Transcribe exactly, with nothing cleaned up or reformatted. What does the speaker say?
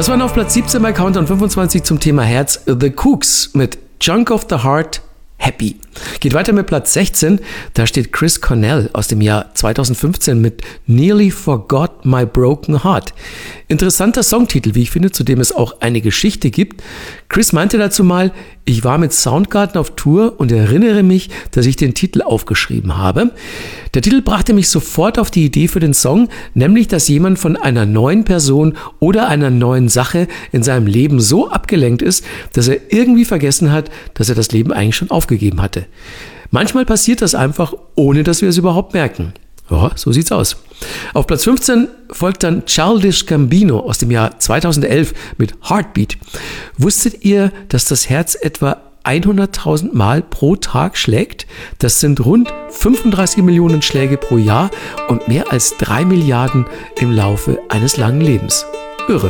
Das waren auf Platz siebzehn bei Countdown fünfundzwanzig zum Thema Herz The Kooks mit Chunk of the Heart Happy. Geht weiter mit Platz sechzehn, da steht Chris Cornell aus dem Jahr zweitausendfünfzehn mit Nearly Forgot My Broken Heart. Interessanter Songtitel, wie ich finde, zu dem es auch eine Geschichte gibt. Chris meinte dazu mal, ich war mit Soundgarden auf Tour und erinnere mich, dass ich den Titel aufgeschrieben habe. Der Titel brachte mich sofort auf die Idee für den Song, nämlich, dass jemand von einer neuen Person oder einer neuen Sache in seinem Leben so abgelenkt ist, dass er irgendwie vergessen hat, dass er das Leben eigentlich schon aufgegeben hatte. Manchmal passiert das einfach, ohne dass wir es überhaupt merken. Ja, so sieht's aus. Auf Platz fünfzehn folgt dann Childish Gambino aus dem Jahr zweitausendelf mit Heartbeat. Wusstet ihr, dass das Herz etwa hunderttausend Mal pro Tag schlägt? Das sind rund fünfunddreißig Millionen Schläge pro Jahr und mehr als drei Milliarden im Laufe eines langen Lebens.